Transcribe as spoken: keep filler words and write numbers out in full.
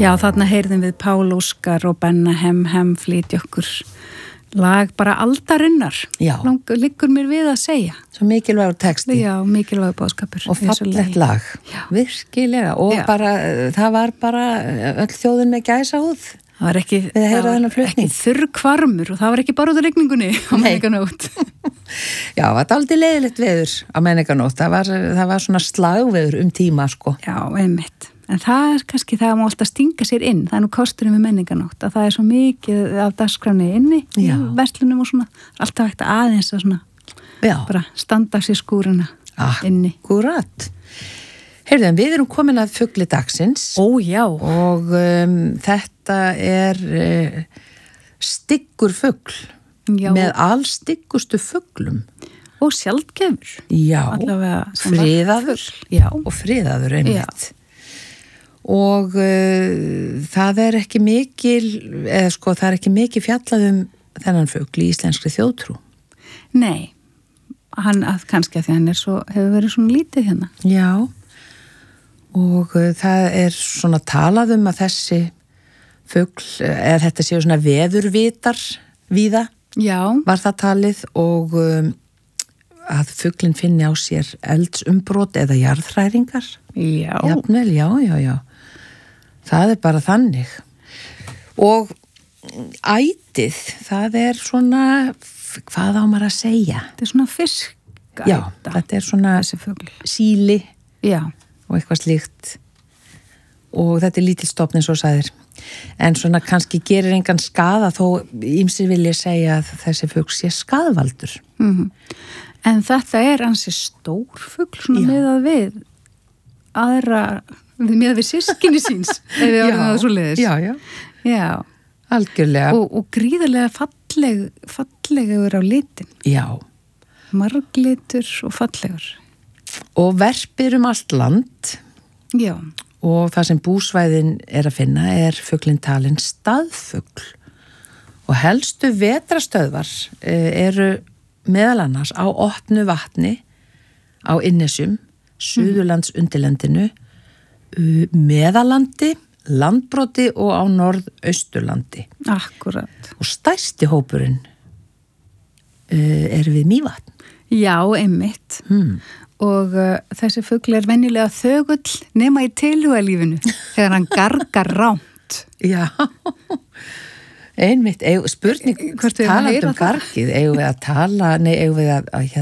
Já, þarna heyrðum við Pál Óskar og Benna Hem Hem flytja okkur lag bara aldarinnar. Já. Lang, liggur mér við að segja. Svo mikilvægur texti. Já, mikilvægur boðskapur. Og fallegt lag. Já. Virkilega. Og Já. bara, það var bara öll þjóðin með gæsahúð. Það var ekki, Við að heyra það var þennan flutning. ekki þurr kvarmur og það var ekki bara út af rigningunni á menninganótt. Já, það var dálítið leiðilegt veður á menninganótt. Það var, það var svona slagveður um tíma, sko. Já, einmitt. En það er kannski það að má alltaf stinga sér inn. Það er nú kosturinn við menninganótt að það er svo mikið af dagskráni inni í verslunum og svona. Alltaf hægt aðeins að svona Já. bara standa sér skúruna Ah, inni. Akkúrat. Heyrðu, við erum komin að fugli dagsins. Ó, já. Og um, þetta er uh, styggur fugl Já. með allstyggustu fuglum. Og sjaldgefur. Já, Allavega sem var- friðaður Já. og friðaður einmitt. Og uh, það er ekki mikil, eða sko það er ekki mikil fjallað um þennan fugl í íslenskri þjóðtrú. Nei, hann að kannski að því hann er svo, hefur verið svona lítið hérna. Já, og uh, það er svona talað um að þessi fugl, eða þetta séu svona veðurvitar víða, Já. var það talið og um, að fuglinn finni á sér eldsumbrot eða jarðhræringar. Já. Jafnvel, já, já, já. Það er bara þannig. Og ætið, það er svona, hvað á maður að segja? Þetta er svona fiskæta. Já, þetta er svona þessi fugl. síli Já. og eitthvað slíkt. Og þetta er lítilstofn eins og sagðir. En svona kannski gerir engan skaða þó ýmsir vilja segja að þessi fugl sé skaðvaldur. Mm En þetta er ansi stór fugl svona Já. miðað við aðra, miðað við systkini síns ef við orðum það svo leiðis. Já, já, Já. algjörlega. Og, og gríðarlega falleg, fallegur á litin. Já, Marglitur og fallegur. og verpir um allt land Já. og það sem búsvæðin er að finna er fuglinn talinn staðfugl. Og helstu vetrastöðvar eh, eru meðal annars á opnu vatni, á Innesjum, Suðurlands undirlendinu, Meðalandi, Landbroti og á Norðausturlandi. Akkurat. Og stærsti hópurinn uh, er við Mývatn. Já, einmitt. Hmm. Og uh, þessi fugl er venjulega þögull nema í tilhugalífinu þegar hann gargar rámt. Já, einmitt, spurning, Hvort við eigum að talandi heyra um það? gargið, eigum við að tala, nei, eigum við að, að